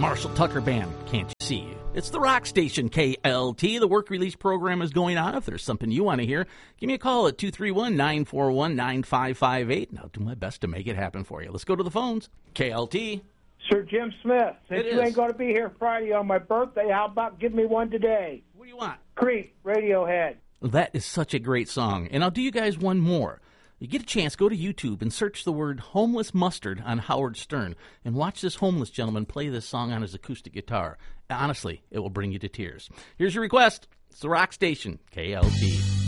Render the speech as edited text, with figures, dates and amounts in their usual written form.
Marshall Tucker Band, Can't You See? It's the rock station, KLT. The work release program is going on. If there's something you want to hear, give me a call at 231-941-9558, and I'll do my best to make it happen for you. Let's go to the phones. KLT. Sir Jim Smith, since you ain't going to be here Friday on my birthday, how about give me one today? What do you want? Creep, Radiohead. That is such a great song, and I'll do you guys one more. You get a chance, go to YouTube and search the word Homeless Mustard on Howard Stern and watch this homeless gentleman play this song on his acoustic guitar. Honestly, it will bring you to tears. Here's your request. It's the rock station, KLT.